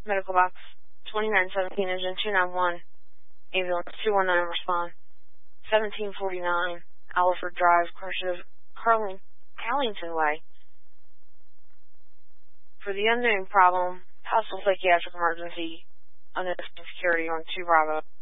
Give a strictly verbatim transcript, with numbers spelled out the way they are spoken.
Medical box twenty-nine seventeen, engine two nine one, ambulance two one nine, respond. seventeen forty-nine, Alliford Drive, Carlington, Carling, Callington Way. For the unknown problem, possible psychiatric emergency, unknown security on two Bravo.